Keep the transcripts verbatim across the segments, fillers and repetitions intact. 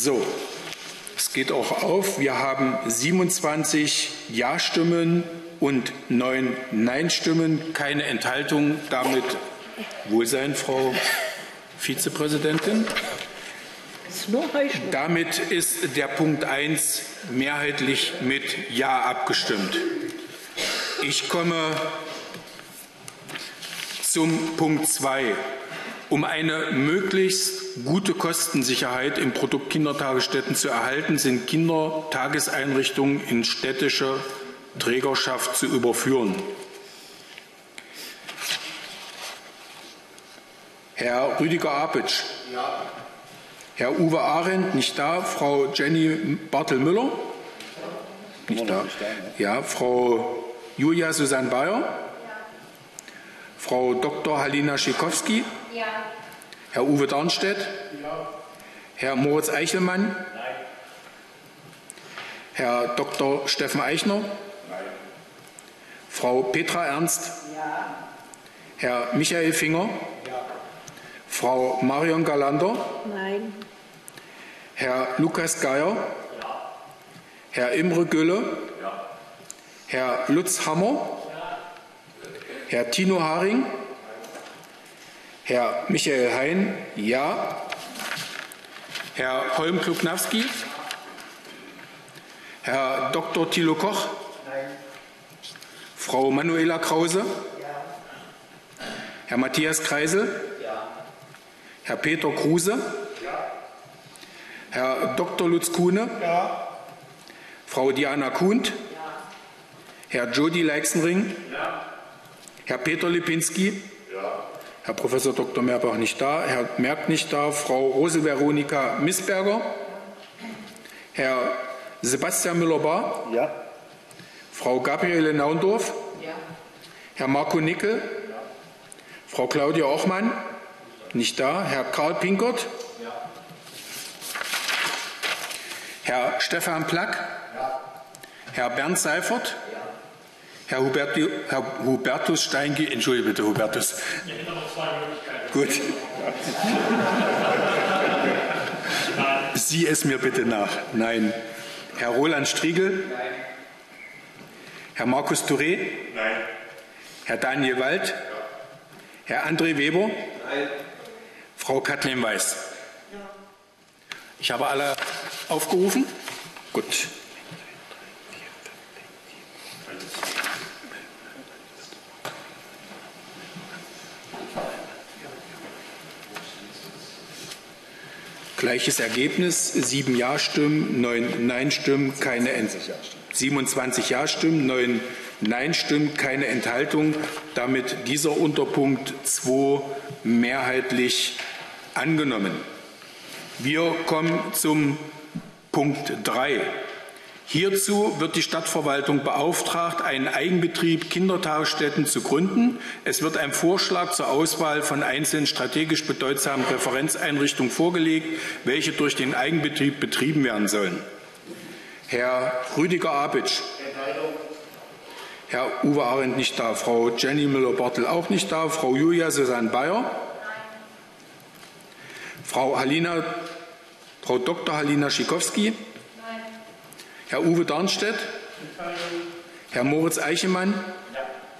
So, es geht auch auf. Wir haben siebenundzwanzig Ja-Stimmen und neun Nein-Stimmen, keine Enthaltung. Damit Wohlsein, Frau Vizepräsidentin. Damit ist der Punkt eins mehrheitlich mit Ja abgestimmt. Ich komme zum Punkt zwei. Um eine möglichst gute Kostensicherheit im Produkt Kindertagesstätten zu erhalten, sind Kindertageseinrichtungen in städtische Trägerschaft zu überführen. Herr Rüdiger Apitsch. Ja. Herr Uwe Arendt, nicht da. Frau Jenny Bartel-Müller? Nicht da. Ja, Frau Julia Susanne Bayer? Ja. Frau Doktor Halina Schikowski? Ja. Herr Uwe Darnstedt? Ja. Herr Moritz Eichelmann? Nein. Herr Doktor Steffen Eichner? Nein. Frau Petra Ernst? Ja. Herr Michael Finger? Ja. Frau Marion Galander? Nein. Herr Lukas Geier? Ja. Herr Imre Gülle? Ja. Herr Lutz Hammer? Ja. Herr Tino Haring? Nein. Herr Michael Hein? Ja. Herr Holm-Kluknawski? Herr Doktor Thilo Koch? Nein. Frau Manuela Krause? Ja. Herr Matthias Kreisel? Ja. Herr Peter Kruse? Ja. Herr Doktor Lutz Kuhne? Ja. Frau Diana Kuhnt? Ja. Herr Jody Leixenring? Ja. Herr Peter Lipinski? Ja. Herr Professor Doktor Meerbach nicht da, Herr Merck nicht da, Frau Rose Veronika Missberger? Herr Sebastian Müller-Bahr? Ja. Frau Gabriele Naundorf? Ja. Herr Marco Nickel? Ja. Frau Claudia Ochmann? Nicht da. Herr Karl Pinkert? Ja. Herr Stefan Plack? Ja. Herr Bernd Seifert? Ja. Herr, Huberti, Herr Hubertus Steinge, entschuldige bitte, Hubertus. Ich hätte noch zwei Möglichkeiten. Gut. Sieh es mir bitte nach. Nein. Herr Roland Striegel? Nein. Herr Markus Touré? Nein. Herr Daniel Wald? Ja. Herr André Weber? Nein. Frau Kathleen Weiß? Ja. Ich habe alle aufgerufen. Gut. Gleiches Ergebnis, sieben Ja-Stimmen, neun Nein-Stimmen, keine Enthaltung. siebenundzwanzig Ja-Stimmen, neun Nein-Stimmen, keine Enthaltung. Damit dieser Unterpunkt zwei mehrheitlich angenommen. Wir kommen zum Punkt drei. Hierzu wird die Stadtverwaltung beauftragt, einen Eigenbetrieb Kindertagesstätten zu gründen. Es wird ein Vorschlag zur Auswahl von einzelnen strategisch bedeutsamen Referenzeinrichtungen vorgelegt, welche durch den Eigenbetrieb betrieben werden sollen. Herr Rüdiger Apitsch. Herr Uwe Arendt nicht da. Frau Jenny Müller-Bartel auch nicht da. Frau Julia Susanne Bayer. Frau Halina, Frau Doktor Halina Schikowski. Herr Uwe Darnstedt? Herr Moritz Eichelmann? Ja.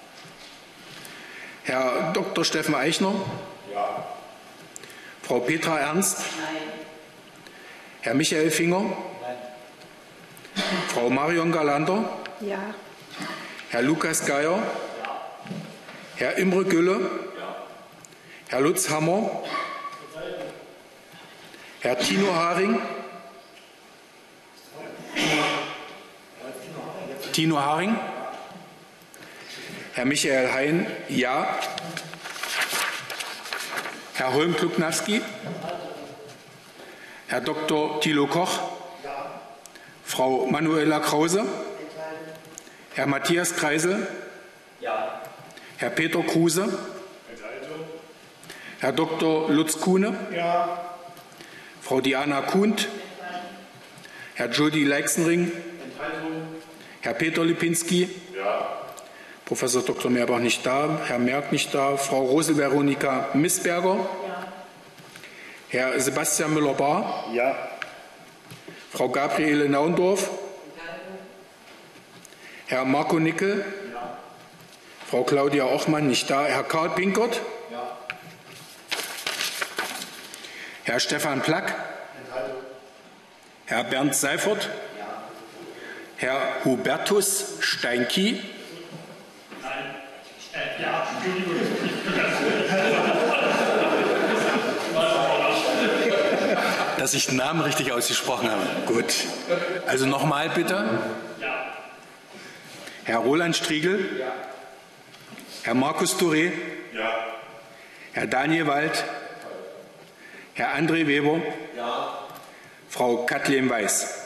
Herr Doktor Steffen Eichner? Ja. Frau Petra Ernst? Nein. Herr Michael Finger? Nein. Frau Marion Galander? Ja. Herr Lukas Geier? Ja. Herr Imre Gülle? Ja. Herr Lutz Hammer? Herr Tino Haring? Tino Haring? Herr Michael Hein? Ja. Herr Holm-Kluknawski? Herr Doktor Thilo Koch? Ja. Frau Manuela Krause? Herr Matthias Kreisel? Ja. Herr Peter Kruse? Herr Doktor Lutz Kuhne? Ja. Frau Diana Kuhnt? Herr Jody Leixenring? Herr Peter Lipinski? Ja. Professor Doktor Meerbach nicht da. Herr Merck nicht da. Frau Rose Veronika Missberger? Ja. Herr Sebastian Müller-Bahr? Ja. Frau Gabriele Naundorf, Herr Marco Nickel, Ja. Frau Claudia Ochmann nicht da, Herr Karl Pinkert, Ja. Herr Stefan Plack, Enthaltung. Herr Bernd Seifert, Ja. Herr Hubertus Steinki, Nein. Äh, ja, Entschuldigung. dass ich den Namen richtig ausgesprochen habe. Gut. Also nochmal bitte. Ja. Herr Roland Striegel, Ja. Herr Markus Touré, Ja. Herr Daniel Wald, Herr André Weber, Ja. Frau Kathleen Weiß.